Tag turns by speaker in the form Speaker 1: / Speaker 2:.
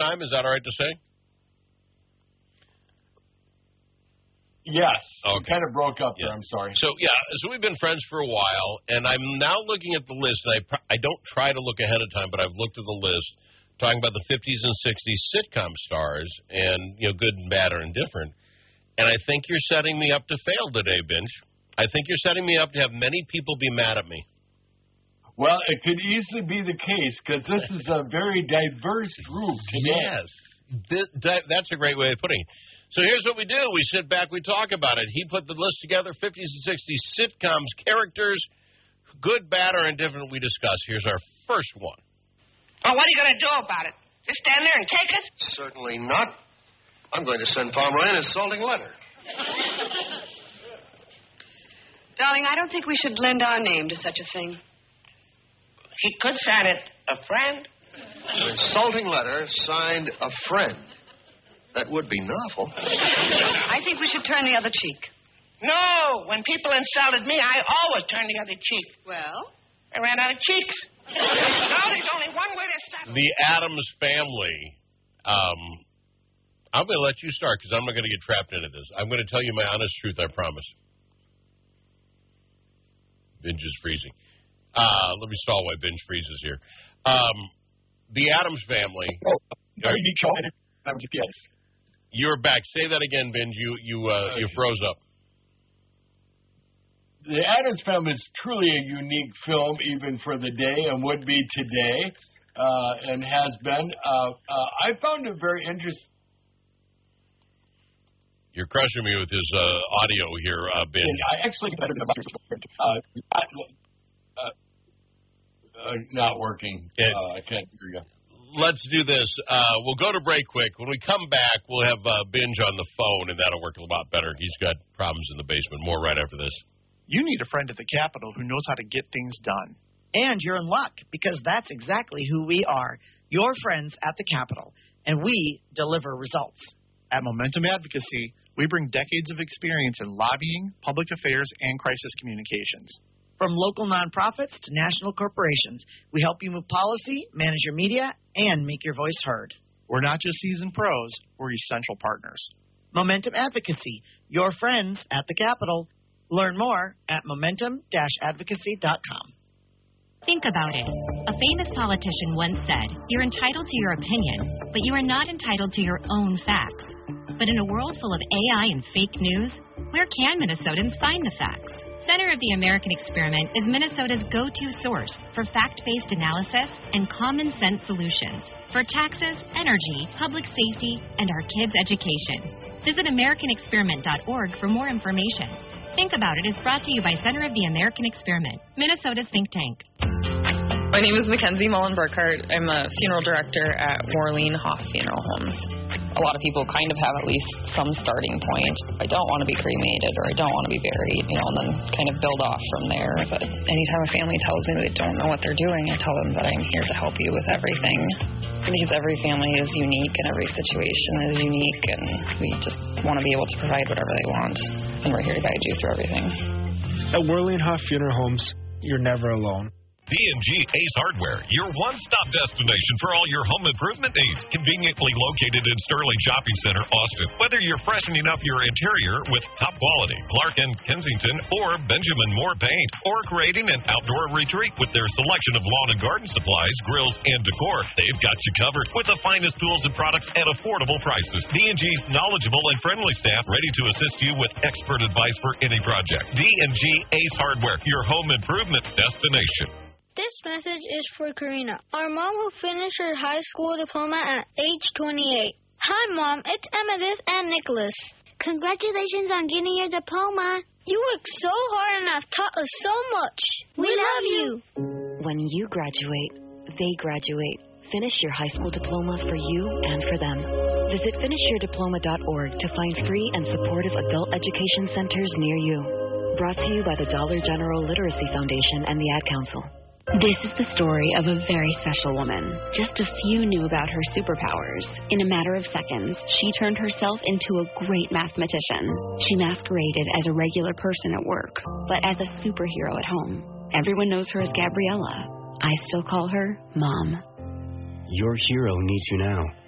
Speaker 1: time. Is that all right to say?
Speaker 2: Yes.
Speaker 1: Okay.
Speaker 2: It kind of broke up there. I'm sorry.
Speaker 1: So we've been friends for a while, and I'm now looking at the list, and I don't try to look ahead of time, but I've looked at the list, talking about the 50s and 60s sitcom stars, and, good and bad or indifferent. And I think you're setting me up to fail today, Binge. I think you're setting me up to have many people be mad at me.
Speaker 2: Well, it could easily be the case, because this is a very diverse group today.
Speaker 1: Yes. That's a great way of putting it. So here's what we do. We sit back, we talk about it. He put the list together, 50s and 60s sitcoms, characters, good, bad, or indifferent, we discuss. Here's our first one.
Speaker 3: Well, what are you going to do about it? Just stand there and take it?
Speaker 4: Certainly not. I'm going to send Palmer in a salting letter.
Speaker 5: Darling, I don't think we should lend our name to such a thing.
Speaker 3: He could sign it a friend.
Speaker 4: An insulting letter signed a friend. That would be novel.
Speaker 5: I think we should turn the other cheek.
Speaker 3: No, when people insulted me, I always turned the other cheek.
Speaker 5: Well?
Speaker 3: I ran out of cheeks. No, there's only one way to stop it.
Speaker 1: The Addams Family. I'm going to let you start because I'm not going to get trapped into this. I'm going to tell you my honest truth, I promise. Binge is freezing. Let me stall while Binge freezes here. The Addams Family. You're back. Say that again, Binge. You froze up.
Speaker 2: The Addams Family is truly a unique film, even for the day, and would be today, and has been. I found it very interesting.
Speaker 1: You're crushing me with his audio here, Binge.
Speaker 2: I actually better than not working. I can't hear you.
Speaker 1: Let's do this. We'll go to break quick. When we come back, we'll have Binge on the phone, and that'll work a lot better. He's got problems in the basement. More right after this.
Speaker 6: You need a friend at the Capitol who knows how to get things done.
Speaker 7: And you're in luck, because that's exactly who we are, your friends at the Capitol, and we deliver results.
Speaker 6: At Momentum Advocacy, we bring decades of experience in lobbying, public affairs, and crisis communications.
Speaker 7: From local nonprofits to national corporations, we help you move policy, manage your media, and make your voice heard.
Speaker 6: We're not just seasoned pros, we're essential partners.
Speaker 7: Momentum Advocacy, your friends at the Capitol. Learn more at momentum-advocacy.com.
Speaker 8: Think about it. A famous politician once said, "You're entitled to your opinion, but you are not entitled to your own facts." But in a world full of AI and fake news, where can Minnesotans find the facts? Center of the American Experiment is Minnesota's go-to source for fact-based analysis and common-sense solutions for taxes, energy, public safety, and our kids' education. Visit AmericanExperiment.org for more information. Think About It is brought to you by Center of the American Experiment, Minnesota's think tank.
Speaker 9: My name is Mackenzie Mullen-Burkhart. I'm a funeral director at Warleen Hoff Funeral Homes. A lot of people kind of have at least some starting point. I don't want to be cremated or I don't want to be buried, and then kind of build off from there. But anytime a family tells me they don't know what they're doing, I tell them that I'm here to help you with everything. Because every family is unique and every situation is unique, and we just want to be able to provide whatever they want. And we're here to guide you through everything.
Speaker 10: At Warleen Hoff Funeral Homes, you're never alone.
Speaker 11: D&G Ace Hardware, your one-stop destination for all your home improvement needs. Conveniently located in Sterling Shopping Center, Austin. Whether you're freshening up your interior with top quality Clark & Kensington or Benjamin Moore paint, or creating an outdoor retreat with their selection of lawn and garden supplies, grills, and decor, they've got you covered with the finest tools and products at affordable prices. D&G's knowledgeable and friendly staff ready to assist you with expert advice for any project. D&G Ace Hardware, your home improvement destination.
Speaker 12: This message is for Karina, our mom who finished her high school diploma at age 28. Hi, Mom. It's Amethyst and Nicholas.
Speaker 13: Congratulations on getting your diploma.
Speaker 12: You worked so hard and have taught us so much. We love you.
Speaker 14: When you graduate, they graduate. Finish your high school diploma for you and for them. Visit finishyourdiploma.org to find free and supportive adult education centers near you. Brought to you by the Dollar General Literacy Foundation and the Ad Council.
Speaker 15: This is the story of a very special woman. Just a few knew about her superpowers. In a matter of seconds, she turned herself into a great mathematician. She masqueraded as a regular person at work, but as a superhero at home. Everyone knows her as Gabriella. I still call her Mom.
Speaker 16: Your hero needs you now.